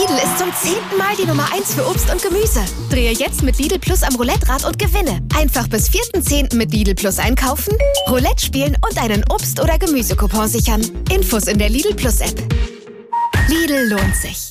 Lidl ist zum 10. Mal die Nummer 1 für Obst und Gemüse. Drehe jetzt mit Lidl Plus am Roulette-Rad und gewinne. Einfach bis 4.10. mit Lidl Plus einkaufen, Roulette spielen und einen Obst- oder Gemüsecoupon sichern. Infos in der Lidl Plus App. Lidl lohnt sich.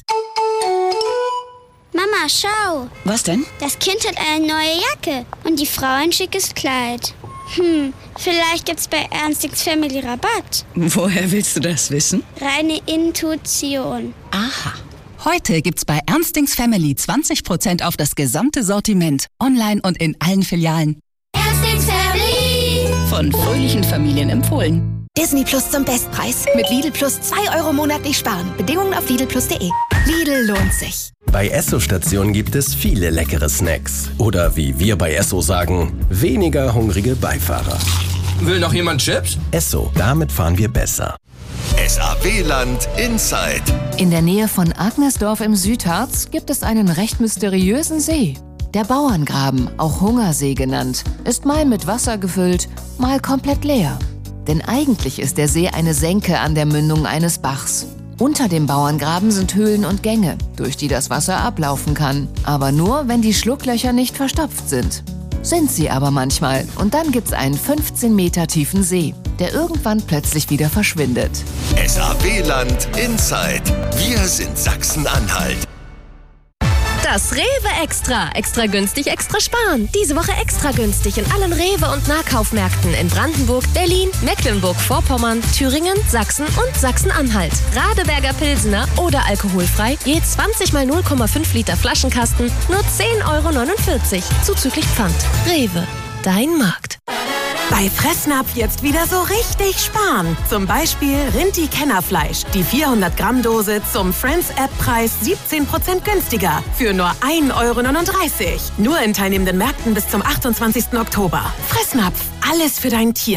Mama, schau. Was denn? Das Kind hat eine neue Jacke und die Frau ein schickes Kleid. Vielleicht gibt's bei Ernstings Family Rabatt. Woher willst du das wissen? Reine Intuition. Aha. Heute gibt's bei Ernstings Family 20% auf das gesamte Sortiment. Online und in allen Filialen. Ernstings Family. Von fröhlichen Familien empfohlen. Disney Plus zum Bestpreis. Mit Lidl Plus 2 € monatlich sparen. Bedingungen auf lidlplus.de. Lidl lohnt sich. Bei Esso-Stationen gibt es viele leckere Snacks. Oder wie wir bei Esso sagen, weniger hungrige Beifahrer. Will noch jemand Chips? Esso, damit fahren wir besser. SAW-Land Inside. In der Nähe von Agnesdorf im Südharz gibt es einen recht mysteriösen See. Der Bauerngraben, auch Hungersee genannt, ist mal mit Wasser gefüllt, mal komplett leer. Denn eigentlich ist der See eine Senke an der Mündung eines Bachs. Unter dem Bauerngraben sind Höhlen und Gänge, durch die das Wasser ablaufen kann. Aber nur, wenn die Schlucklöcher nicht verstopft sind. Sind sie aber manchmal. Und dann gibt's einen 15 Meter tiefen See, der irgendwann plötzlich wieder verschwindet. SAW-Land Inside. Wir sind Sachsen-Anhalt. Das Rewe Extra. Extra günstig, extra sparen. Diese Woche extra günstig in allen Rewe- und Nahkaufmärkten in Brandenburg, Berlin, Mecklenburg-Vorpommern, Thüringen, Sachsen und Sachsen-Anhalt. Radeberger Pilsener oder alkoholfrei, je 20 mal 0,5 Liter Flaschenkasten, nur 10,49 € zuzüglich Pfand. Rewe, dein Markt. Bei Fressnapf jetzt wieder so richtig sparen. Zum Beispiel Rinti-Kennerfleisch. Die 400-Gramm-Dose zum Friends-App-Preis 17% günstiger. Für nur 1,39 €. Nur in teilnehmenden Märkten bis zum 28. Oktober. Fressnapf. Alles für dein Tier.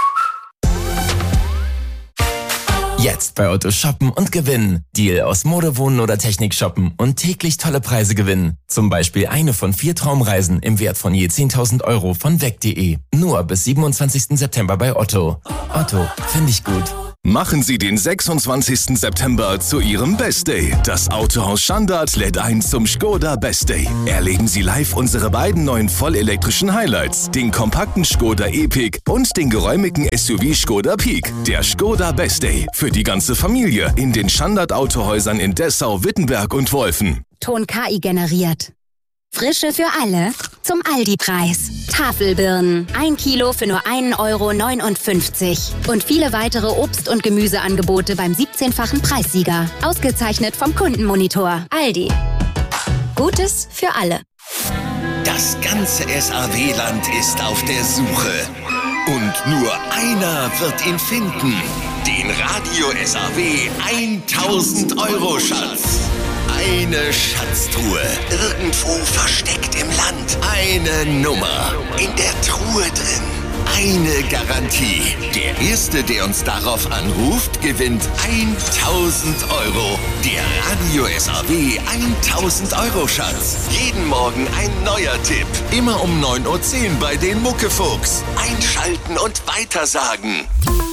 Jetzt bei Otto shoppen und gewinnen. Deal aus Mode, Wohnen oder Technik shoppen und täglich tolle Preise gewinnen. Zum Beispiel eine von 4 Traumreisen im Wert von je 10.000 € von weg.de. Nur bis 27. September bei Otto. Otto, finde ich gut. Machen Sie den 26. September zu Ihrem Best Day. Das Autohaus Schandart lädt ein zum Skoda Best Day. Erleben Sie live unsere beiden neuen vollelektrischen Highlights, den kompakten Skoda Epic und den geräumigen SUV Skoda Peak. Der Skoda Best Day für die ganze Familie in den Schandart Autohäusern in Dessau, Wittenberg und Wolfen. Ton KI generiert. Frische für alle zum Aldi-Preis. Tafelbirnen, 1 Kilo für nur 1,59 € und viele weitere Obst- und Gemüseangebote beim 17-fachen Preissieger. Ausgezeichnet vom Kundenmonitor. Aldi. Gutes für alle. Das ganze SAW-Land ist auf der Suche. Und nur einer wird ihn finden. Den Radio SAW 1000-€-Schatz. Eine Schatztruhe, irgendwo versteckt im Land. Eine Nummer, in der Truhe drin. Eine Garantie. Der Erste, der uns darauf anruft, gewinnt 1000 €. Der Radio SAW 1000-€-Schatz. Jeden Morgen ein neuer Tipp. Immer um 9:10 Uhr bei den Muckefuchs. Einschalten und weitersagen.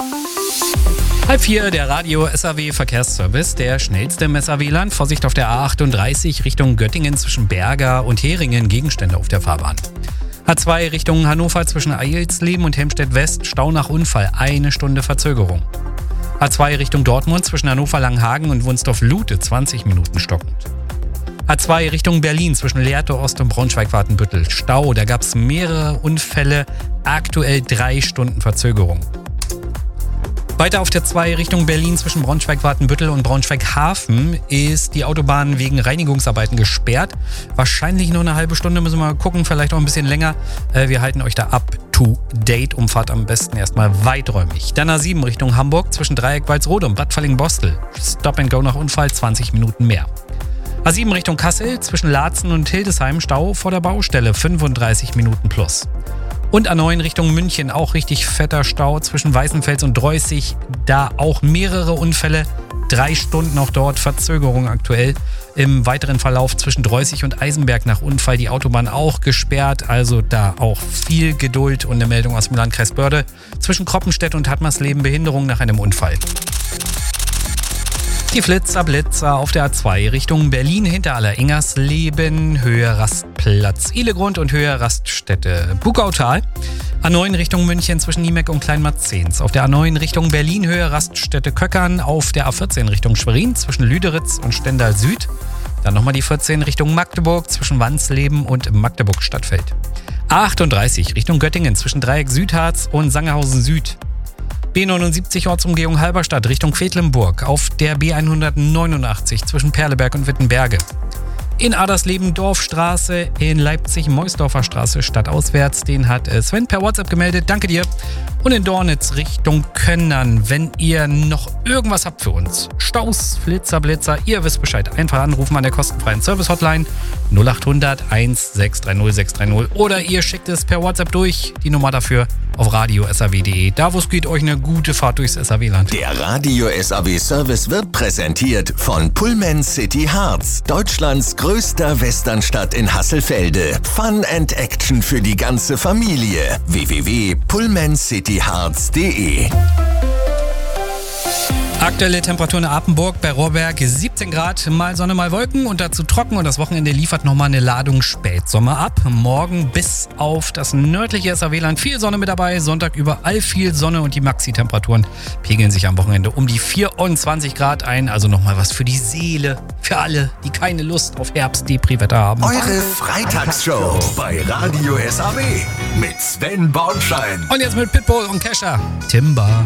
3:30, der Radio SAW Verkehrsservice, der schnellste im SAW-Land. Vorsicht auf der A38 Richtung Göttingen zwischen Berger und Heringen, Gegenstände auf der Fahrbahn. A2 Richtung Hannover zwischen Eilsleben und Helmstedt West, Stau nach Unfall, 1 Stunde Verzögerung. A2 Richtung Dortmund zwischen Hannover-Langenhagen und Wunsdorf-Lute, 20 Minuten stockend. A2 Richtung Berlin zwischen Lehrte Ost und Braunschweig-Wartenbüttel, Stau, da gab es mehrere Unfälle, aktuell 3 Stunden Verzögerung. Weiter auf der 2 Richtung Berlin zwischen Braunschweig-Wartenbüttel und Braunschweig-Hafen ist die Autobahn wegen Reinigungsarbeiten gesperrt. Wahrscheinlich nur eine halbe Stunde, müssen wir mal gucken, vielleicht auch ein bisschen länger. Wir halten euch da up to date. Umfahrt am besten erstmal weiträumig. Dann A7 Richtung Hamburg zwischen Dreieck Walsrode und Bad Falling-Bostel. Stop and go nach Unfall, 20 Minuten mehr. A7 Richtung Kassel zwischen Laatzen und Hildesheim, Stau vor der Baustelle, 35 Minuten plus. Und A9 Richtung München, auch richtig fetter Stau zwischen Weißenfels und Dreußig. Da auch mehrere Unfälle, 3 Stunden auch dort, Verzögerung aktuell. Im weiteren Verlauf zwischen Dreußig und Eisenberg nach Unfall die Autobahn auch gesperrt. Also da auch viel Geduld und eine Meldung aus dem Landkreis Börde. Zwischen Kroppenstedt und Hattmarsleben Behinderung nach einem Unfall. Die Flitzer-Blitzer auf der A2 Richtung Berlin hinter Aller-Ingersleben, Höhe Rastplatz Ihlegrund und Höhe Raststätte Bugautal. A9 Richtung München zwischen Niemeck und Kleinmarzens. Auf der A9 Richtung Berlin, Höhe Raststätte Köckern. Auf der A14 Richtung Schwerin zwischen Lüderitz und Stendal Süd. Dann nochmal die 14 Richtung Magdeburg zwischen Wansleben und Magdeburg-Stadtfeld. A38 Richtung Göttingen zwischen Dreieck Südharz und Sangerhausen Süd. B79 Ortsumgehung Halberstadt Richtung Quedlinburg. Auf der B189 zwischen Perleberg und Wittenberge. In Adersleben Dorfstraße, in Leipzig Meusdorfer Straße stadtauswärts. Den hat Sven per WhatsApp gemeldet. Danke dir. Und in Dornitz Richtung Könnern, wenn ihr noch irgendwas habt für uns. Staus, Flitzer, Blitzer, ihr wisst Bescheid. Einfach anrufen an der kostenfreien Service-Hotline 0800 1630 630 oder ihr schickt es per WhatsApp durch. Die Nummer dafür auf radio.saw.de. Da, wo es geht, euch eine gute Fahrt durchs SAW-Land. Der Radio SAW Service wird präsentiert von Pullman City Harz, Deutschlands größter Westernstadt in Hasselfelde. Fun and Action für die ganze Familie. www.pullmancityharz.de. Aktuelle Temperatur in Apenburg bei Rohrberg 17 Grad, mal Sonne, mal Wolken und dazu trocken. Und das Wochenende liefert nochmal eine Ladung Spätsommer ab. Morgen bis auf das nördliche SAW-Land viel Sonne mit dabei. Sonntag überall viel Sonne und die Maxi-Temperaturen pegeln sich am Wochenende um die 24 Grad ein. Also nochmal was für die Seele, für alle, die keine Lust auf Herbst-Depri-Wetter haben. Eure Freitagsshow bei Radio SAW mit Sven Bornschein. Und jetzt mit Pitbull und Kesha. Timber.